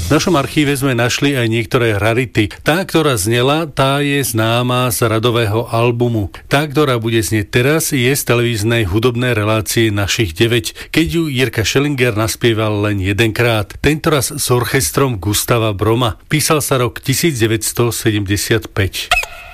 V našom archíve sme našli aj niektoré rarity. Tá, ktorá znela, tá je známa z radového albumu. Tá, ktorá bude znieť teraz, je z televíznej hudobnej relácie Našich 9, keď ju Jirka Schellinger naspieval len jedenkrát. Tentoraz s orchestrom Gustava Broma. Písal sa rok 1975.